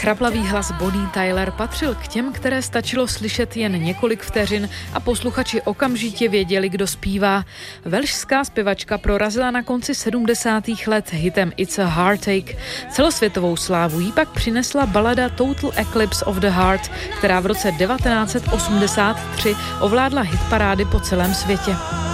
Chraplavý hlas Bonnie Tyler patřil k těm, které stačilo slyšet jen několik vteřin a posluchači okamžitě věděli, kdo zpívá. Velšská zpěvačka prorazila na konci 70. let hitem It's a Heartache. Celosvětovou slávu jí pak přinesla balada Total Eclipse of the Heart, která v roce 1983 ovládla hitparády po celém světě.